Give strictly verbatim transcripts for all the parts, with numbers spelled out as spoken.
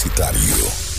Universitario.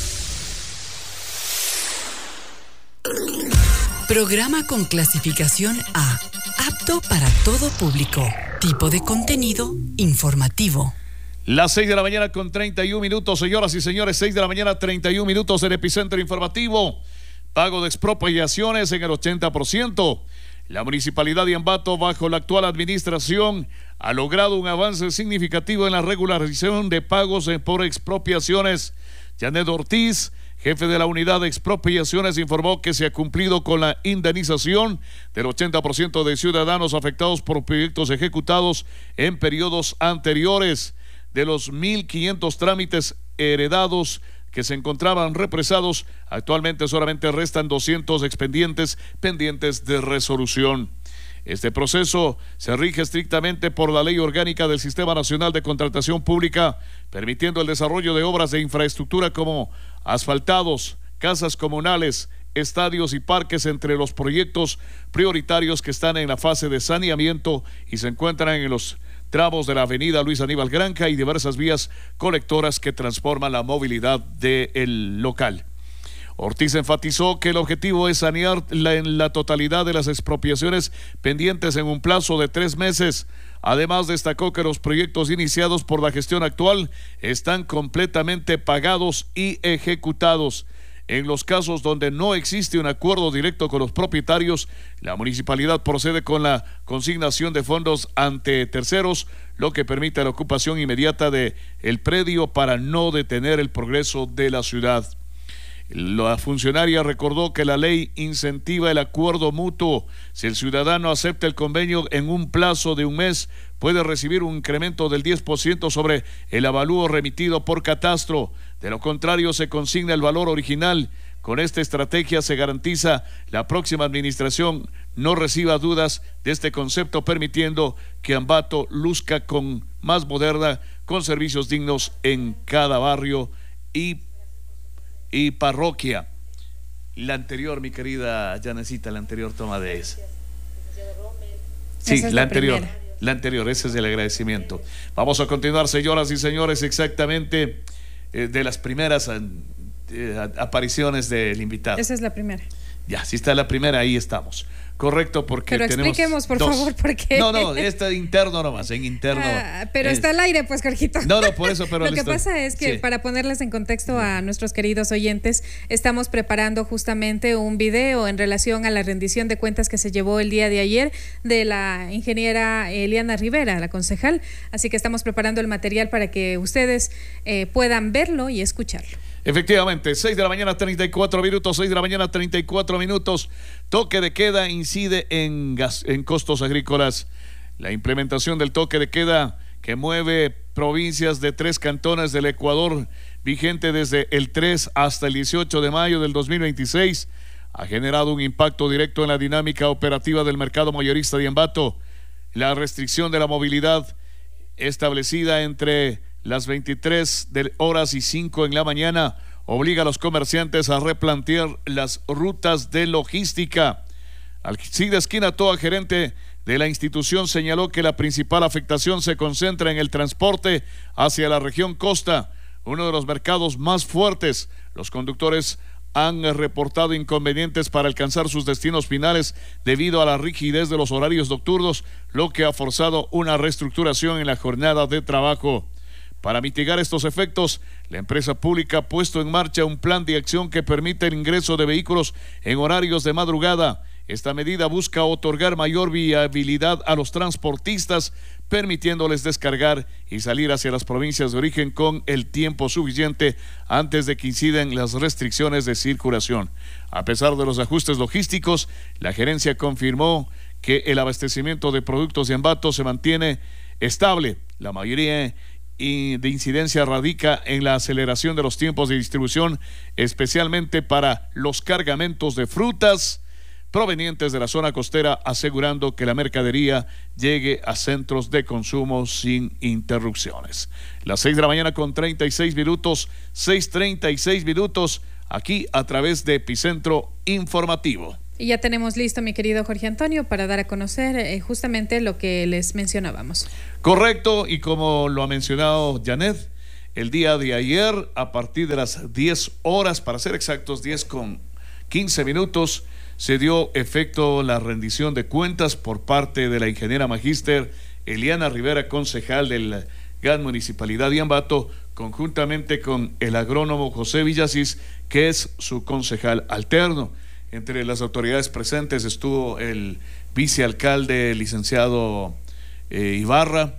Programa con clasificación A, apto para todo público. Tipo de contenido informativo. Las seis de la mañana con treinta y un minutos, señoras y señores, seis de la mañana treinta y un minutos en Epicentro Informativo. Pago de expropiaciones en el ochenta por ciento. La Municipalidad de Ambato, bajo la actual administración, ha logrado un avance significativo en la regularización de pagos por expropiaciones. Janet Ortiz, jefe de la unidad de expropiaciones, informó que se ha cumplido con la indemnización del ochenta por ciento de ciudadanos afectados por proyectos ejecutados en periodos anteriores. De los mil quinientos trámites heredados que se encontraban represados, actualmente solamente restan doscientos expedientes pendientes de resolución. Este proceso se rige estrictamente por la Ley Orgánica del Sistema Nacional de Contratación Pública, permitiendo el desarrollo de obras de infraestructura como asfaltados, casas comunales, estadios y parques entre los proyectos prioritarios que están en la fase de saneamiento y se encuentran en los tramos de la avenida Luis Aníbal Granja y diversas vías colectoras que transforman la movilidad del local. Ortiz enfatizó que el objetivo es sanear la, en la totalidad de las expropiaciones pendientes en un plazo de tres meses. Además, destacó que los proyectos iniciados por la gestión actual están completamente pagados y ejecutados. En los casos donde no existe un acuerdo directo con los propietarios, la municipalidad procede con la consignación de fondos ante terceros, lo que permite la ocupación inmediata de el predio para no detener el progreso de la ciudad. La funcionaria recordó que la ley incentiva el acuerdo mutuo. Si el ciudadano acepta el convenio en un plazo de un mes, puede recibir un incremento del diez por ciento sobre el avalúo remitido por catastro. De lo contrario, se consigna el valor original. Con esta estrategia se garantiza la próxima administración no reciba dudas de este concepto, permitiendo que Ambato luzca con más moderna, con servicios dignos en cada barrio y y parroquia. La anterior, mi querida Janecita, la anterior toma de esa. Sí, la, la anterior, primera. la anterior, ese es el agradecimiento. Vamos a continuar, señoras y señores, exactamente eh, de las primeras eh, apariciones del invitado. Esa es la primera. Ya, si está la primera, ahí estamos. Correcto, porque pero tenemos expliquemos, por dos. favor, por qué. No, no, está interno nomás, en interno. Ah, pero eh, está al aire, pues, Jorgito. No, no, por eso, pero lo que estoy... pasa es que, sí. para ponerles en contexto a nuestros queridos oyentes, estamos preparando justamente un video en relación a la rendición de cuentas que se llevó el día de ayer de la ingeniera Eliana Rivera, la concejal. Así que estamos preparando el material para que ustedes eh, puedan verlo y escucharlo. Efectivamente, seis de la mañana treinta y cuatro minutos, seis de la mañana treinta y cuatro minutos. Toque de queda incide en, gas, en costos agrícolas. La implementación del toque de queda que mueve provincias de tres cantones del Ecuador, vigente desde el tres hasta el dieciocho de mayo del dos mil veintiséis, ha generado un impacto directo en la dinámica operativa del mercado mayorista de Ambato. La restricción de la movilidad establecida entre las veintitrés horas y cinco en la mañana obliga a los comerciantes a replantear las rutas de logística. Alcides Quinatoa, gerente de la institución, señaló que la principal afectación se concentra en el transporte hacia la región costa, uno de los mercados más fuertes. Los conductores han reportado inconvenientes para alcanzar sus destinos finales debido a la rigidez de los horarios nocturnos, lo que ha forzado una reestructuración en la jornada de trabajo. Para mitigar estos efectos, la empresa pública ha puesto en marcha un plan de acción que permite el ingreso de vehículos en horarios de madrugada. Esta medida busca otorgar mayor viabilidad a los transportistas, permitiéndoles descargar y salir hacia las provincias de origen con el tiempo suficiente antes de que incidan las restricciones de circulación. A pesar de los ajustes logísticos, la gerencia confirmó que el abastecimiento de productos de Ambato se mantiene estable. La mayoría y de incidencia radica en la aceleración de los tiempos de distribución, especialmente para los cargamentos de frutas provenientes de la zona costera, asegurando que la mercadería llegue a centros de consumo sin interrupciones. Las seis de la mañana con treinta y seis minutos, seis treinta y seis minutos, aquí a través de Epicentro Informativo. Y ya tenemos listo, mi querido Jorge Antonio, para dar a conocer eh, justamente lo que les mencionábamos. Correcto, y como lo ha mencionado Janet, el día de ayer a partir de las diez horas, para ser exactos, diez con quince minutos, se dio efecto la rendición de cuentas por parte de la ingeniera magíster Eliana Rivera, concejal de la G A T Municipalidad de Ambato, conjuntamente con el agrónomo José Villasís, que es su concejal alterno. Entre las autoridades presentes estuvo el vicealcalde licenciado eh, Ibarra,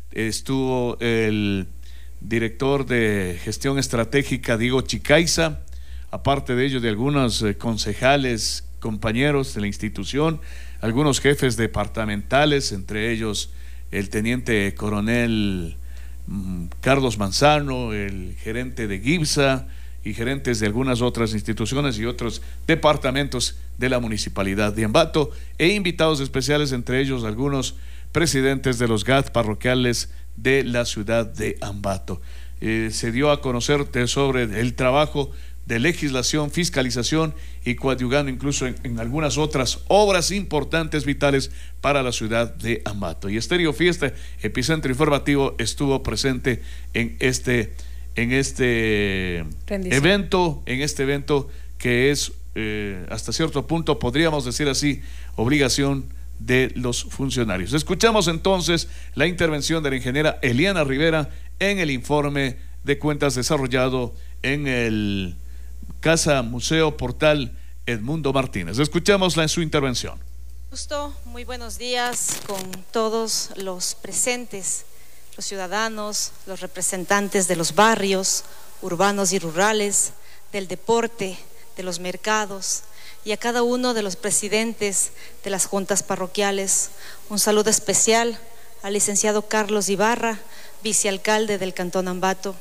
estuvo el director de gestión estratégica Diego Chicaiza, aparte de ello de algunos eh, concejales, compañeros de la institución, algunos jefes departamentales, entre ellos el teniente coronel mm, Carlos Manzano, el gerente de GIBSA y gerentes de algunas otras instituciones y otros departamentos de la municipalidad de Ambato, e invitados especiales, entre ellos algunos presidentes de los G A T parroquiales de la ciudad de Ambato. Eh, se dio a conocer de, sobre el trabajo de legislación, fiscalización y coadyuvando incluso en, en algunas otras obras importantes, vitales para la ciudad de Ambato. Y Estéreo Fiesta, Epicentro Informativo, estuvo presente en este, en este evento, en este evento que es eh, hasta cierto punto, podríamos decir así, obligación de los funcionarios. Escuchamos entonces la intervención de la ingeniera Eliana Rivera en el informe de cuentas desarrollado en el Casa Museo Portal Edmundo Martínez. Escuchémosla en su intervención. Justo, muy buenos días con todos los presentes, los ciudadanos, los representantes de los barrios urbanos y rurales, del deporte, de los mercados, y a cada uno de los presidentes de las juntas parroquiales. Un saludo especial al licenciado Carlos Ibarra, vicealcalde del Cantón Ambato,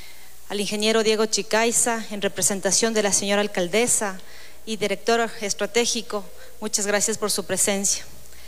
al ingeniero Diego Chicaiza, en representación de la señora alcaldesa y director estratégico, muchas gracias por su presencia.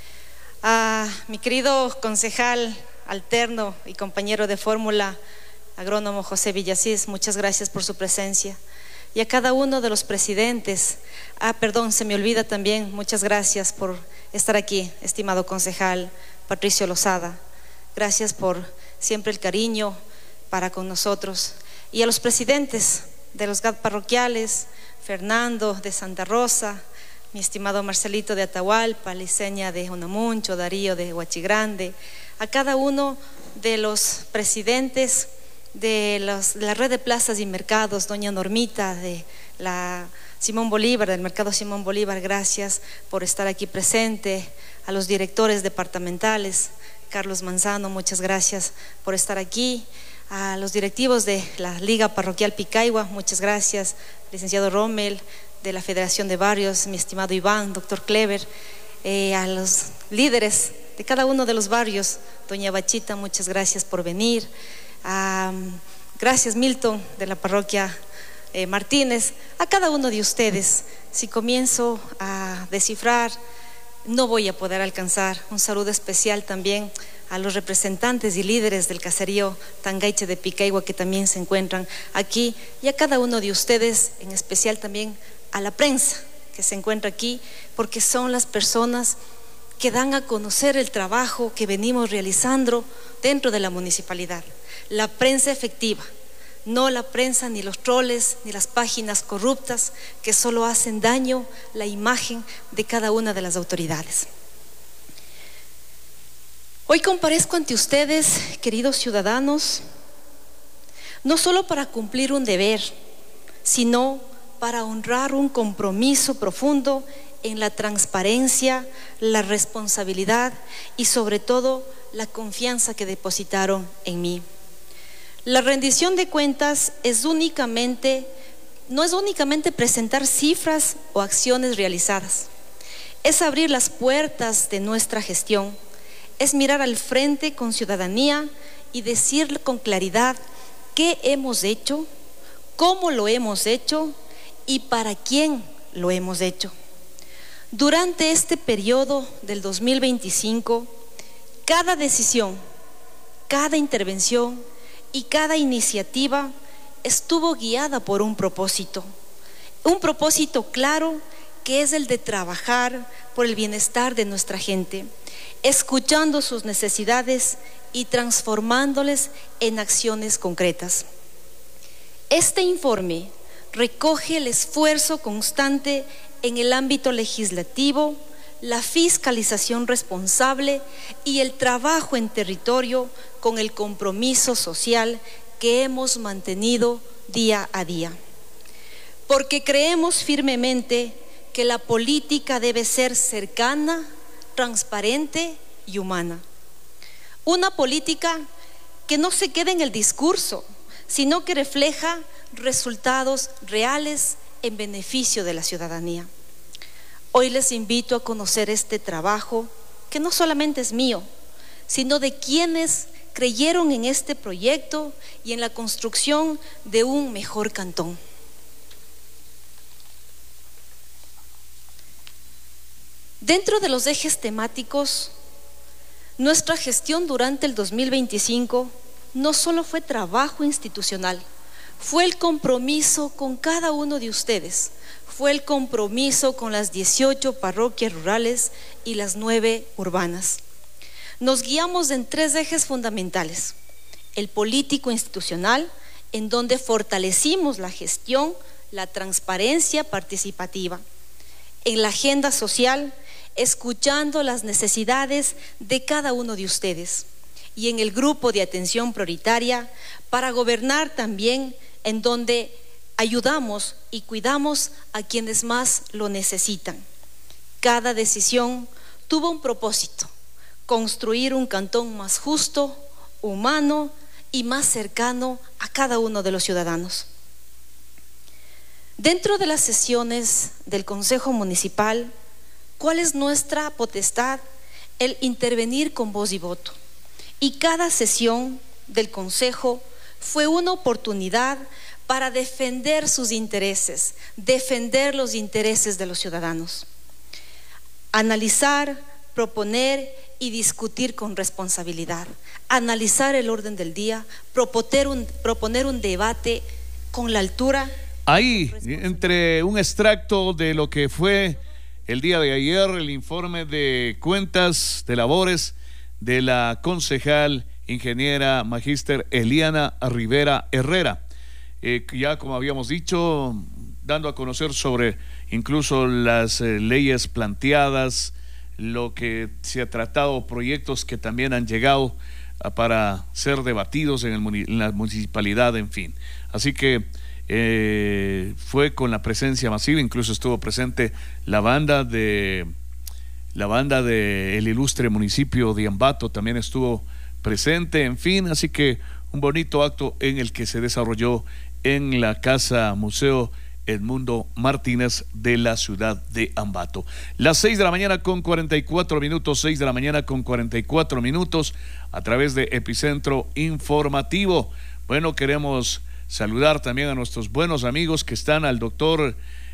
A mi querido concejal alterno y compañero de fórmula, agrónomo José Villasís, muchas gracias por su presencia. Y a cada uno de los presidentes, ah, perdón, se me olvida también, muchas gracias por estar aquí, estimado concejal Patricio Lozada. Gracias por siempre el cariño para con nosotros. Y a los presidentes de los G A T parroquiales, Fernando de Santa Rosa, mi estimado Marcelito de Atahualpa, Liceña de Unamuncho, Darío de Huachigrande, a cada uno de los presidentes de los, la red de plazas y mercados, doña Normita de la Simón Bolívar, del mercado Simón Bolívar, gracias por estar aquí presente. A los directores departamentales, Carlos Manzano, muchas gracias por estar aquí. A los directivos de la Liga Parroquial Picahua, muchas gracias. Licenciado Rommel de la Federación de Barrios, mi estimado Iván, doctor Clever, eh, a los líderes de cada uno de los barrios, doña Bachita, muchas gracias por venir. Um, gracias Milton de la parroquia eh, Martínez, a cada uno de ustedes. Si comienzo a descifrar, no voy a poder alcanzar. Un saludo especial también a los representantes y líderes del caserío Tangaiche de Picahua, que también se encuentran aquí, y a cada uno de ustedes, en especial también a la prensa que se encuentra aquí, porque son las personas que dan a conocer el trabajo que venimos realizando dentro de la municipalidad. La prensa efectiva, no la prensa ni los troles ni las páginas corruptas que solo hacen daño a la imagen de cada una de las autoridades. Hoy comparezco ante ustedes, queridos ciudadanos, no solo para cumplir un deber, sino para honrar un compromiso profundo en la transparencia, la responsabilidad y sobre todo la confianza que depositaron en mí. La rendición de cuentas es únicamente, no es únicamente presentar cifras o acciones realizadas, es abrir las puertas de nuestra gestión, es mirar al frente con ciudadanía y decir con claridad qué hemos hecho, cómo lo hemos hecho y para quién lo hemos hecho. Durante este periodo del dos mil veinticinco, cada decisión, cada intervención y cada iniciativa estuvo guiada por un propósito, un propósito claro que es el de trabajar por el bienestar de nuestra gente, escuchando sus necesidades y transformándoles en acciones concretas. Este informe recoge el esfuerzo constante en el ámbito legislativo, la fiscalización responsable y el trabajo en territorio con el compromiso social que hemos mantenido día a día. Porque creemos firmemente que la política debe ser cercana, transparente y humana. Una política que no se quede en el discurso, sino que refleja resultados reales en beneficio de la ciudadanía. Hoy les invito a conocer este trabajo que no solamente es mío, sino de quienes creyeron en este proyecto y en la construcción de un mejor cantón. Dentro de los ejes temáticos, nuestra gestión durante el dos mil veinticinco no solo fue trabajo institucional, fue el compromiso con cada uno de ustedes, fue el compromiso con las dieciocho parroquias rurales y las nueve urbanas. Nos guiamos en tres ejes fundamentales: el político institucional, en donde fortalecimos la gestión, la transparencia participativa; en la agenda social, escuchando las necesidades de cada uno de ustedes; y en el grupo de atención prioritaria para gobernar también, en donde ayudamos y cuidamos a quienes más lo necesitan. Cada decisión tuvo un propósito: construir un cantón más justo, humano y más cercano a cada uno de los ciudadanos. Dentro de las sesiones del Consejo Municipal, ¿cuál es nuestra potestad? El intervenir con voz y voto. Y cada sesión del Consejo fue una oportunidad para defender sus intereses, defender los intereses de los ciudadanos. Analizar, proponer y discutir con responsabilidad. Analizar el orden del día, proponer un, proponer un debate con la altura. Ahí, entre un extracto de lo que fue el día de ayer, el informe de cuentas de labores de la concejal ingeniera magíster Eliana Rivera Herrera, eh, ya como habíamos dicho, dando a conocer sobre incluso las eh, leyes planteadas, lo que se ha tratado, proyectos que también han llegado a, para ser debatidos en, el, en la municipalidad, en fin. Así que eh, fue con la presencia masiva, incluso estuvo presente la banda de la banda del ilustre municipio de Ambato, también estuvo presente, en fin, así que un bonito acto en el que se desarrolló en la Casa Museo Edmundo Martínez de la ciudad de Ambato. Las seis de la mañana con cuarenta y cuatro minutos, seis de la mañana con cuarenta y cuatro minutos, a través de Epicentro Informativo. Bueno, queremos saludar también a nuestros buenos amigos que están, al doctor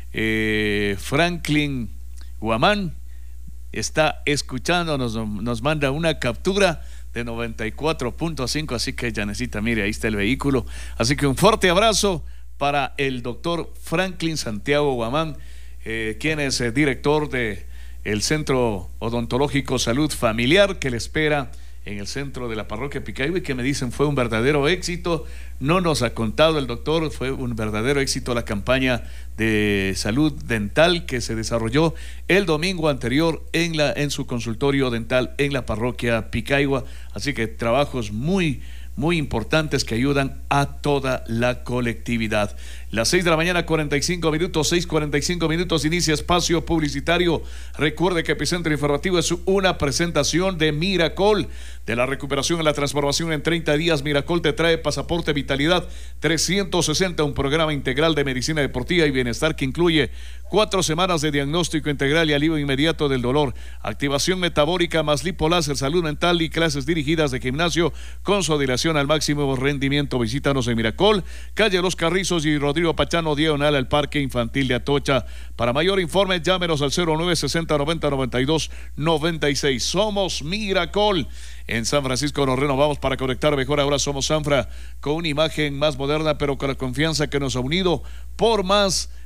eh, Franklin Guamán, está escuchando, nos, nos manda una captura de noventa y cuatro punto cinco, así que ya necesita, mire, ahí está el vehículo. Así que un fuerte abrazo para el doctor Franklin Santiago Guamán, eh, quien es eh, director de el Centro Odontológico Salud Familiar, que le espera en el centro de la parroquia Picayua, y que me dicen fue un verdadero éxito. No nos ha contado el doctor, fue un verdadero éxito la campaña de salud dental que se desarrolló el domingo anterior en la en su consultorio dental en la parroquia Picayua. Así que trabajos muy muy importantes que ayudan a toda la colectividad. Las seis de la mañana, cuarenta y cinco minutos, seis cuarenta y cinco minutos, inicia espacio publicitario. Recuerde que Epicentro Informativo es una presentación de Miracol, de la recuperación a la transformación en treinta días. Miracol te trae Pasaporte Vitalidad trescientos sesenta, un programa integral de medicina deportiva y bienestar que incluye cuatro semanas de diagnóstico integral y alivio inmediato del dolor, activación metabólica más lipoláser, salud mental y clases dirigidas de gimnasio con su adheración al máximo rendimiento. Visítanos en Miracol, calle Los Carrizos y Rodrigo Pachano, diagonal al Parque Infantil de Atocha. Para mayor informe, llámenos al cero nueve sesenta noventa noventa y dos noventa y seis. Somos Miracol. En San Francisco nos renovamos para conectar mejor. Ahora somos Sanfra, con una imagen más moderna, pero con la confianza que nos ha unido por más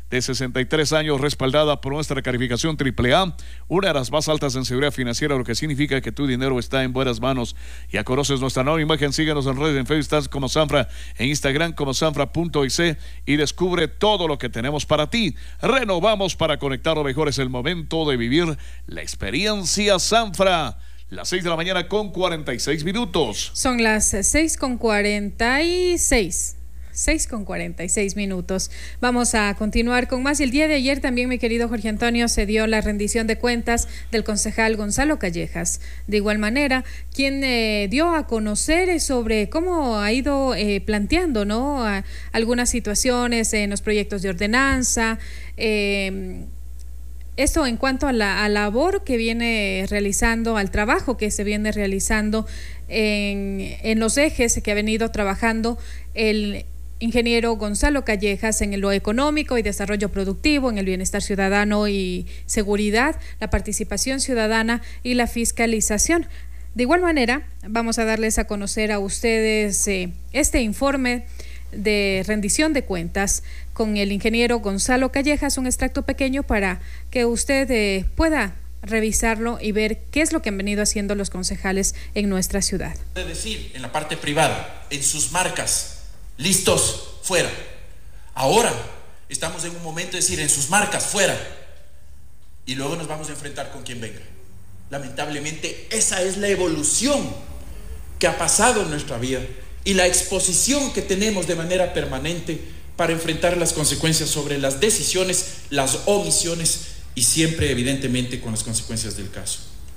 de sesenta y tres años, respaldada por nuestra calificación triple A, una de las más altas en seguridad financiera, lo que significa que tu dinero está en buenas manos. Ya conoces nuestra nueva imagen, síguenos en redes, en Facebook estás como Sanfra, en Instagram como sanfra punto i c y descubre todo lo que tenemos para ti. Renovamos para conectar lo mejor, es el momento de vivir la experiencia Sanfra. Las seis de la mañana con cuarenta y seis minutos. Son las seis con cuarenta y seis. seis con cuarenta y seis minutos. Vamos a continuar con más. El día de ayer también, mi querido Jorge Antonio, se dio la rendición de cuentas del concejal Gonzalo Callejas. De igual manera, quien eh, dio a conocer sobre cómo ha ido eh, planteando, ¿no?, a, algunas situaciones en los proyectos de ordenanza. Eh, Esto en cuanto a la a labor que viene realizando, al trabajo que se viene realizando en, en los ejes que ha venido trabajando el ingeniero Gonzalo Callejas en lo económico y desarrollo productivo, en el bienestar ciudadano y seguridad, la participación ciudadana y la fiscalización. De igual manera, vamos a darles a conocer a ustedes eh, este informe de rendición de cuentas con el ingeniero Gonzalo Callejas, un extracto pequeño para que usted eh, pueda revisarlo y ver qué es lo que han venido haciendo los concejales en nuestra ciudad. Es decir, en la parte privada, en sus marcas, listos, fuera. Ahora estamos en un momento de decir, en sus marcas, fuera. Y luego nos vamos a enfrentar con quien venga. Lamentablemente, esa es la evolución que ha pasado en nuestra vida y la exposición que tenemos de manera permanente para enfrentar las consecuencias sobre las decisiones, las omisiones y siempre, evidentemente, con las consecuencias del caso.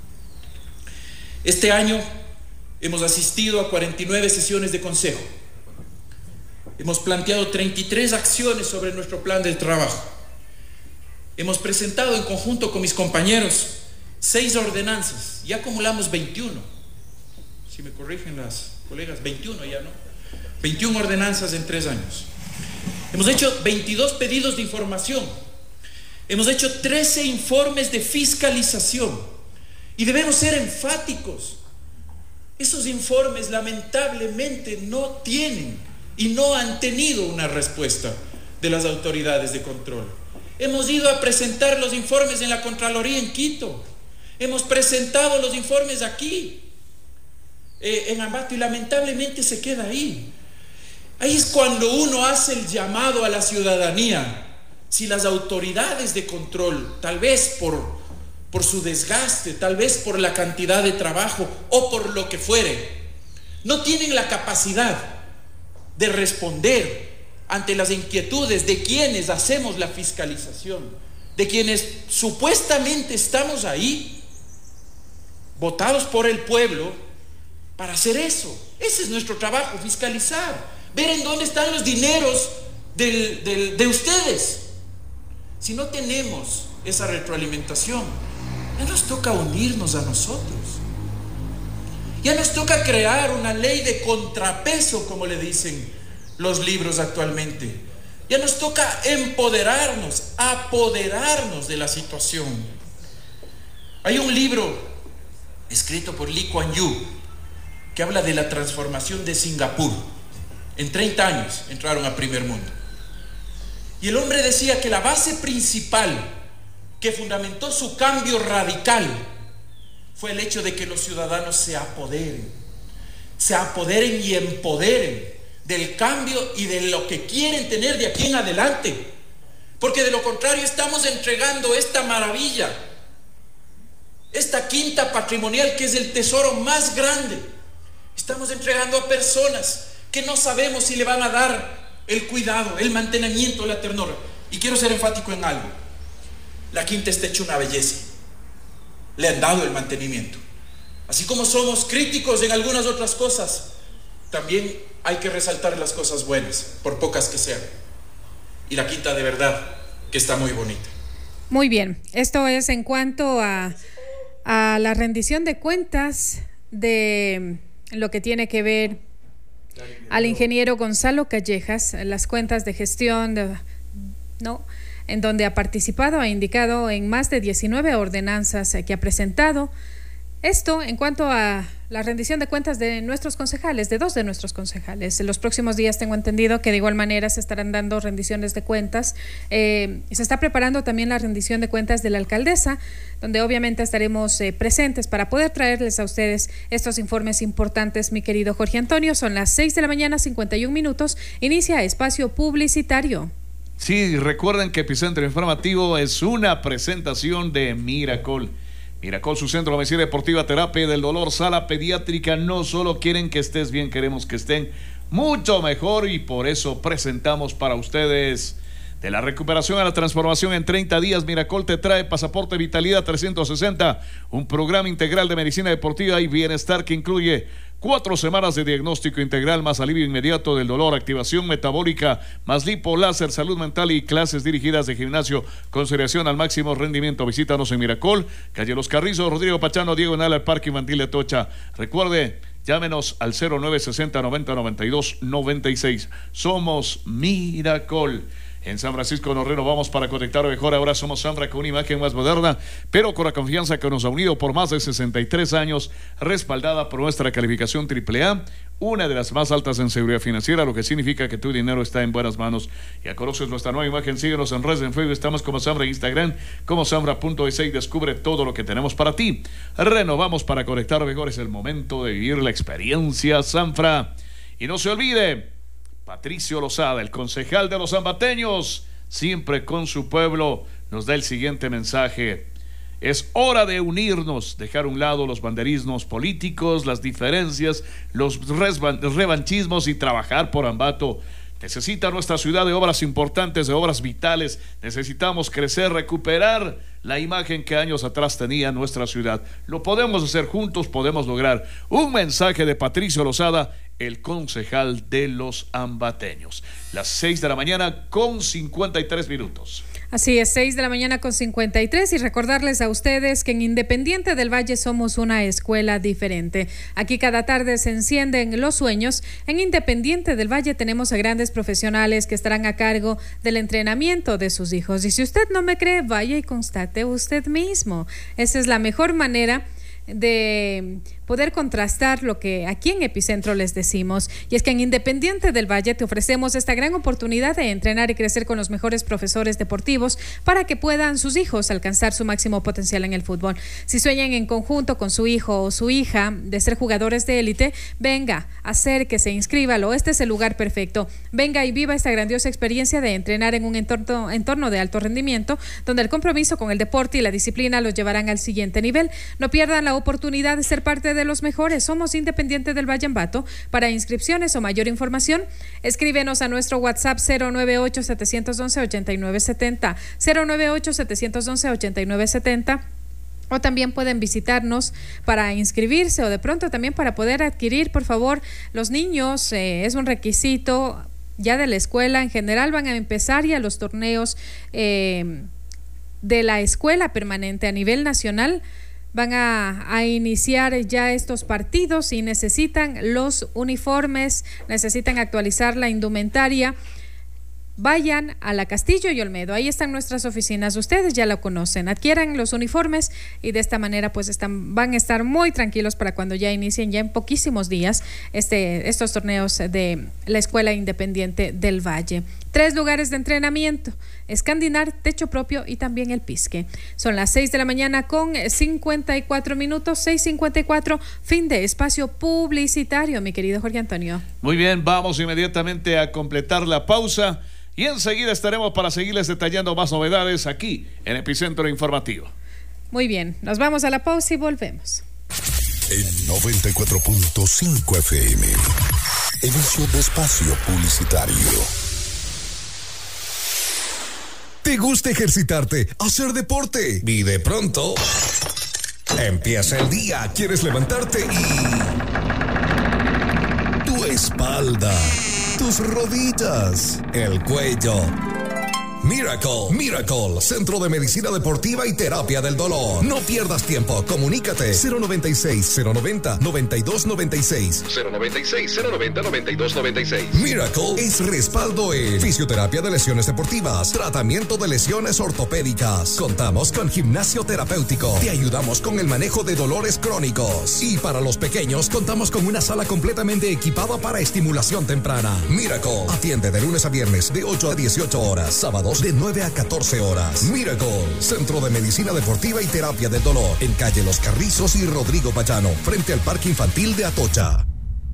Este año hemos asistido a cuarenta y nueve sesiones de consejo. Hemos planteado treinta y tres acciones sobre nuestro plan de trabajo. Hemos presentado en conjunto con mis compañeros seis ordenanzas. Ya acumulamos veintiuno. Si me corrigen las colegas, veintiuno ya, ¿no? veintiuna ordenanzas en tres años. Hemos hecho veintidós pedidos de información. Hemos hecho trece informes de fiscalización. Y debemos ser enfáticos. Esos informes lamentablemente no tienen y no han tenido una respuesta de las autoridades de control. Hemos ido a presentar los informes en la Contraloría en Quito. Hemos presentado los informes aquí, eh, en Ambato, y lamentablemente se queda ahí. Ahí es cuando uno hace el llamado a la ciudadanía. Si las autoridades de control, tal vez por, por su desgaste, tal vez por la cantidad de trabajo o por lo que fuere, no tienen la capacidad de responder ante las inquietudes de quienes hacemos la fiscalización, de quienes supuestamente estamos ahí, votados por el pueblo, para hacer eso. Ese es nuestro trabajo, fiscalizar, ver en dónde están los dineros del, del, de ustedes. Si no tenemos esa retroalimentación, ya nos toca unirnos a nosotros. Ya nos toca crear una ley de contrapeso, como le dicen los libros actualmente. Ya nos toca empoderarnos, apoderarnos de la situación. Hay un libro escrito por Lee Kuan Yew que habla de la transformación de Singapur. En treinta años entraron a primer mundo. Y el hombre decía que la base principal que fundamentó su cambio radical fue el hecho de que los ciudadanos se apoderen, se apoderen y empoderen del cambio y de lo que quieren tener de aquí en adelante, porque de lo contrario estamos entregando esta maravilla, esta quinta patrimonial que es el tesoro más grande. Estamos entregando a personas que no sabemos si le van a dar el cuidado, el mantenimiento, la ternura. Y quiero ser enfático en algo: la quinta está hecha una belleza, le han dado el mantenimiento. Así como somos críticos en algunas otras cosas, también hay que resaltar las cosas buenas, por pocas que sean. Y la quinta de verdad que está muy bonita. Muy bien, esto es en cuanto a, a la rendición de cuentas de lo que tiene que ver al ingeniero Gonzalo Callejas, las cuentas de gestión, de, ¿no?, en donde ha participado, ha indicado en más de diecinueve ordenanzas que ha presentado. Esto en cuanto a la rendición de cuentas de nuestros concejales, de dos de nuestros concejales. En los próximos días tengo entendido que de igual manera se estarán dando rendiciones de cuentas. Eh, se está preparando también la rendición de cuentas de la alcaldesa, donde obviamente estaremos eh, presentes para poder traerles a ustedes estos informes importantes, mi querido Jorge Antonio. Son las seis de la mañana, cincuenta y un minutos. Inicia espacio publicitario. Sí, recuerden que Epicentro Informativo es una presentación de Miracol. Miracol, su centro de medicina deportiva, terapia del dolor, sala pediátrica. No solo quieren que estés bien, queremos que estén mucho mejor, y por eso presentamos para ustedes de la recuperación a la transformación en treinta días. Miracol te trae Pasaporte Vitalidad trescientos sesenta, un programa integral de medicina deportiva y bienestar que incluye cuatro semanas de diagnóstico integral, más alivio inmediato del dolor, activación metabólica, más lipo, láser, salud mental y clases dirigidas de gimnasio, consideración al máximo rendimiento. Visítanos en Miracol, calle Los Carrizos, Rodrigo Pachano, diagonal al Parque Infantil de Tocha. Recuerde, llámenos al cero nueve sesenta, noventa, noventa y dos, noventa y seis. Somos Miracol. En San Francisco nos renovamos para conectar mejor. Ahora somos Sanfra, con una imagen más moderna, pero con la confianza que nos ha unido por más de sesenta y tres años, respaldada por nuestra calificación triple A, una de las más altas en seguridad financiera, lo que significa que tu dinero está en buenas manos. Ya conoces nuestra nueva imagen, síguenos en redes, en Facebook, estamos como Sanfra, en Instagram, como Sanfra punto es y descubre todo lo que tenemos para ti. Renovamos para conectar mejor, es el momento de vivir la experiencia Sanfra. Y no se olvide, Patricio Lozada, el concejal de los ambateños, siempre con su pueblo, nos da el siguiente mensaje: es hora de unirnos, dejar a un lado los banderismos políticos, las diferencias, los revanchismos y trabajar por Ambato. Necesita nuestra ciudad de obras importantes, de obras vitales. Necesitamos crecer, recuperar la imagen que años atrás tenía nuestra ciudad. Lo podemos hacer juntos, podemos lograr. Un mensaje de Patricio Lozada, el concejal de los ambateños. Las seis de la mañana con cincuenta y tres minutos. Así es, seis de la mañana con cincuenta y tres, y recordarles a ustedes que en Independiente del Valle somos una escuela diferente. Aquí cada tarde se encienden los sueños. En Independiente del Valle tenemos a grandes profesionales que estarán a cargo del entrenamiento de sus hijos. Y si usted no me cree, vaya y constate usted mismo. Esa es la mejor manera de poder contrastar lo que aquí en Epicentro les decimos, y es que en Independiente del Valle te ofrecemos esta gran oportunidad de entrenar y crecer con los mejores profesores deportivos para que puedan sus hijos alcanzar su máximo potencial en el fútbol. Si sueñan en conjunto con su hijo o su hija de ser jugadores de élite, venga, acérquese, inscríbalo, este es el lugar perfecto. Venga y viva esta grandiosa experiencia de entrenar en un entorno, entorno de alto rendimiento, donde el compromiso con el deporte y la disciplina los llevarán al siguiente nivel. No pierdan la oportunidad de ser parte de los mejores. Somos Independiente del Valle Ambato. Para inscripciones o mayor información, escríbenos a nuestro WhatsApp cero nueve ocho, siete uno uno, ocho nueve siete cero, cero nueve ocho, siete uno uno, ocho nueve siete cero, o también pueden visitarnos para inscribirse o de pronto también para poder adquirir, por favor, los niños, eh, es un requisito ya de la escuela. En general van a empezar ya los torneos eh, de la escuela permanente a nivel nacional. Van a, a iniciar ya estos partidos y necesitan los uniformes, necesitan actualizar la indumentaria. Vayan a la Castillo y Olmedo, ahí están nuestras oficinas, ustedes ya lo conocen, adquieran los uniformes y de esta manera pues están, van a estar muy tranquilos para cuando ya inicien ya en poquísimos días este, estos torneos de la Escuela Independiente del Valle. Tres lugares de entrenamiento: Escandinar, Techo Propio y también el Pisque. Son las seis de la mañana con cincuenta y cuatro minutos, seis cincuenta y cuatro, fin de espacio publicitario, mi querido Jorge Antonio. Muy bien, vamos inmediatamente a completar la pausa y enseguida estaremos para seguirles detallando más novedades aquí en Epicentro Informativo. Muy bien, nos vamos a la pausa y volvemos. En noventa y cuatro punto cinco F M, inicio de espacio publicitario. ¿Te gusta ejercitarte, hacer deporte? Y de pronto empieza el día, quieres levantarte y tu espalda, tus rodillas, el cuello Miracle, Miracle, Centro de Medicina Deportiva y Terapia del Dolor. No pierdas tiempo, comunícate cero noventa y seis, cero noventa, noventa y dos noventa y seis. cero noventa y seis, cero noventa, noventa y dos noventa y seis. Miracle es respaldo en fisioterapia de lesiones deportivas, tratamiento de lesiones ortopédicas. Contamos con gimnasio terapéutico. Te ayudamos con el manejo de dolores crónicos. Y para los pequeños, contamos con una sala completamente equipada para estimulación temprana. Miracle atiende de lunes a viernes de ocho a dieciocho horas, sábados de nueve a catorce horas. Miracle, Centro de Medicina Deportiva y Terapia del Dolor, en calle Los Carrizos y Rodrigo Payano, frente al Parque Infantil de Atocha.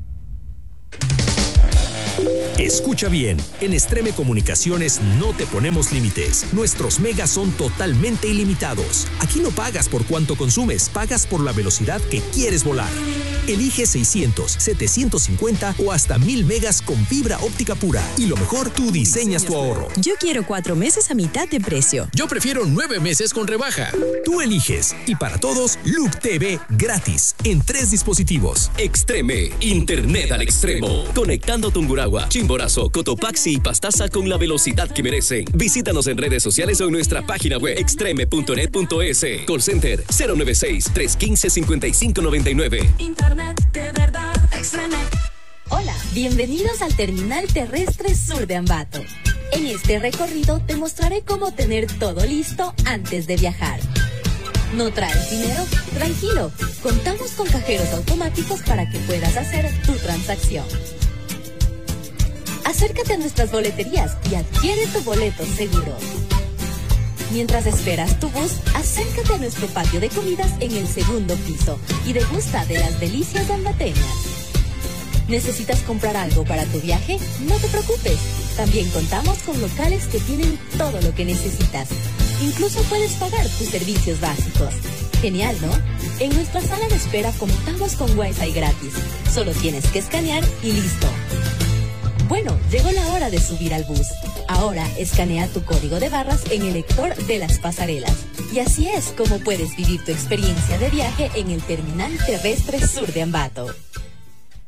Escucha bien, en Extreme Comunicaciones no te ponemos límites. Nuestros megas son totalmente ilimitados. Aquí no pagas por cuánto consumes, pagas por la velocidad que quieres volar. Elige seiscientos, setecientos cincuenta o hasta mil megas con fibra óptica pura. Y lo mejor, tú diseñas tu ahorro. Yo quiero cuatro meses a mitad de precio. Yo prefiero nueve meses con rebaja. Tú eliges. Y para todos, Loop T V gratis en tres dispositivos. Extreme, Internet al extremo. Conectando Tungurahua, Chimborazo, Cotopaxi y Pastaza con la velocidad que merecen. Visítanos en redes sociales o en nuestra página web extreme punto net punto es. Call Center cero nueve seis, tres uno cinco, cinco cinco nueve nueve. Internet de verdad, Extreme. Hola, bienvenidos al Terminal Terrestre Sur de Ambato. En este recorrido te mostraré cómo tener todo listo antes de viajar. ¿No traes dinero? Tranquilo, contamos con cajeros automáticos para que puedas hacer tu transacción. Acércate a nuestras boleterías y adquiere tu boleto seguro. Mientras esperas tu bus, acércate a nuestro patio de comidas en el segundo piso y degusta de las delicias ambateñas. ¿Necesitas comprar algo para tu viaje? No te preocupes. También contamos con locales que tienen todo lo que necesitas. Incluso puedes pagar tus servicios básicos. Genial, ¿no? En nuestra sala de espera contamos con Wi-Fi gratis. Solo tienes que escanear y listo. Bueno, llegó la hora de subir al bus. Ahora escanea tu código de barras en el lector de las pasarelas. Y así es como puedes vivir tu experiencia de viaje en el Terminal Terrestre Sur de Ambato.